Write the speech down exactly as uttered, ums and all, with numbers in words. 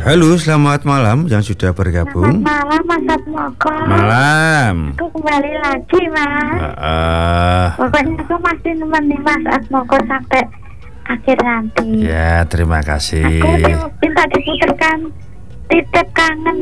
Halo, selamat malam yang sudah bergabung. Selamat malam Mas Atmoko. Malam. Aku kembali lagi Mas. Uh, uh, Pokoknya aku masih nemenin Mas Atmoko sampai akhir nanti. Ya, terima kasih. Aku minta diputarkan Titip Kangen